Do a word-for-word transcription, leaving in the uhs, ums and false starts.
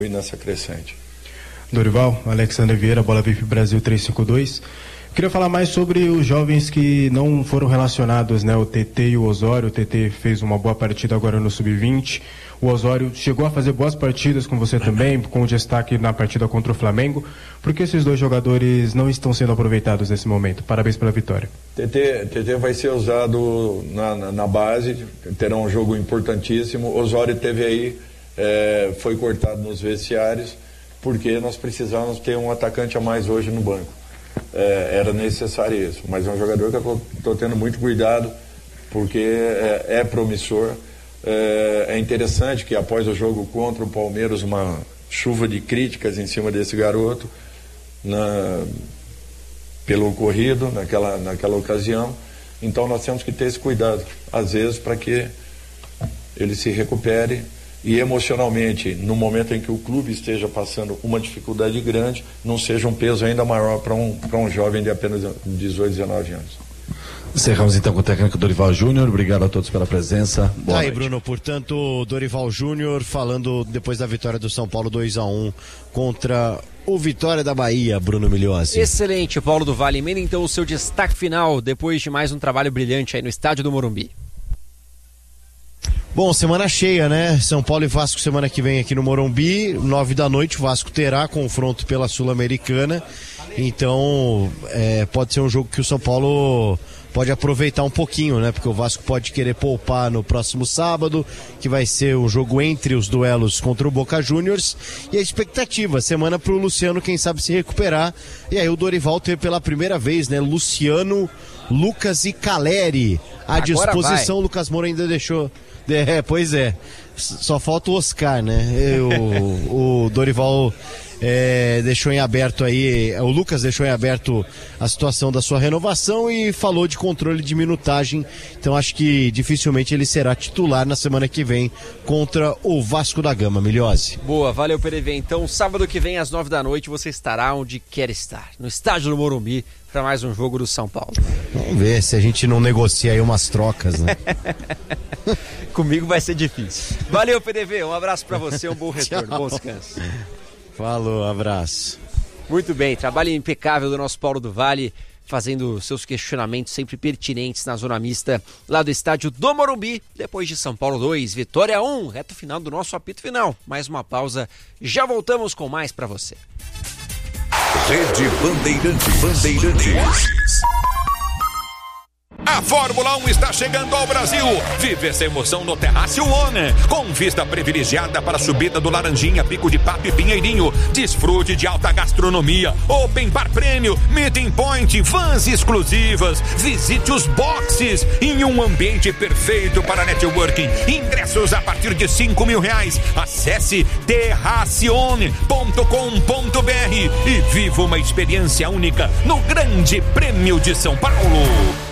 nessa crescente. Dorival, Alexandre Vieira, Bola V I P Brasil trezentos e cinquenta e dois. Queria falar mais sobre os jovens que não foram relacionados, né? O T T e o Osório. O T T fez uma boa partida agora no sub vinte. O Osório chegou a fazer boas partidas com você também, com destaque na partida contra o Flamengo. Por que esses dois jogadores não estão sendo aproveitados nesse momento? Parabéns pela vitória. T T, T T vai ser usado na, na, na base, terá um jogo importantíssimo. O Osório teve aí, é, foi cortado nos vestiários, porque nós precisávamos ter um atacante a mais hoje no banco. É, era necessário isso, mas é um jogador que eu estou tendo muito cuidado, porque é, é promissor. É, é interessante que após o jogo contra o Palmeiras, uma chuva de críticas em cima desse garoto na, pelo ocorrido naquela, naquela ocasião. Então nós temos que ter esse cuidado, às vezes, para que ele se recupere e emocionalmente, no momento em que o clube esteja passando uma dificuldade grande, não seja um peso ainda maior para um, para um jovem de apenas dezoito, dezenove anos. Encerramos então com o técnico Dorival Júnior. Obrigado a todos pela presença. Boa Aí, noite. Bruno, portanto, Dorival Júnior falando depois da vitória do São Paulo dois a um contra o Vitória da Bahia, Bruno Migliozzi. Excelente, Paulo do Vale. Emenda então o seu destaque final depois de mais um trabalho brilhante aí no estádio do Morumbi. Bom, semana cheia, né? São Paulo e Vasco semana que vem aqui no Morumbi, nove da noite, o Vasco terá confronto pela Sul-Americana, então é, pode ser um jogo que o São Paulo pode aproveitar um pouquinho, né? Porque o Vasco pode querer poupar no próximo sábado, que vai ser o jogo entre os duelos contra o Boca Juniors, e a expectativa, semana pro Luciano, quem sabe se recuperar, e aí o Dorival teve pela primeira vez, né? Luciano, Lucas e Caleri à Agora disposição, vai. O Lucas Moura ainda deixou... É, pois é, só falta o Oscar, né? O, o Dorival é, deixou em aberto aí, o Lucas deixou em aberto a situação da sua renovação e falou de controle de minutagem, então acho que dificilmente ele será titular na semana que vem contra o Vasco da Gama. Migliozzi. Boa, valeu, P D V. Então, sábado que vem às nove da noite você estará onde quer estar, no estádio do Morumbi, para mais um jogo do São Paulo. Vamos ver se a gente não negocia aí umas trocas, né? Comigo vai ser difícil. Valeu, P D V, um abraço para você, um bom retorno, bom descanso. Falou, abraço. Muito bem, trabalho impecável do nosso Paulo do Vale, fazendo seus questionamentos sempre pertinentes na zona mista, lá do estádio do Morumbi, depois de São Paulo dois, Vitória um, reto final do nosso apito final. Mais uma pausa, já voltamos com mais para você. Rede Bandeirantes. Bandeirantes. A Fórmula um está chegando ao Brasil. Vive essa emoção no Terraço One, com vista privilegiada para a subida do Laranjinha, Pico de Papo e Pinheirinho. Desfrute de alta gastronomia, Open Bar Prêmio, Meeting Point, vans exclusivas. Visite os boxes em um ambiente perfeito para networking. Ingressos a partir de cinco mil reais. Acesse terracione ponto com ponto br e viva uma experiência única no Grande Prêmio de São Paulo.